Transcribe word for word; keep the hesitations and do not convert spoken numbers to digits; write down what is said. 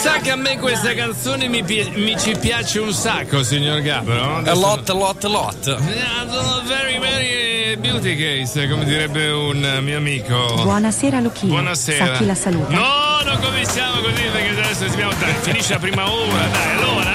sa che a me questa canzone mi, pi- mi ci piace un sacco, signor Gabro. A lot, a lot, a lot. Very, very beauty case, come direbbe un mio amico. Buonasera Luchino. Buonasera. Sa chi la saluta? No, non cominciamo così perché adesso dobbiamo dai, finisce la prima ora, dai, allora.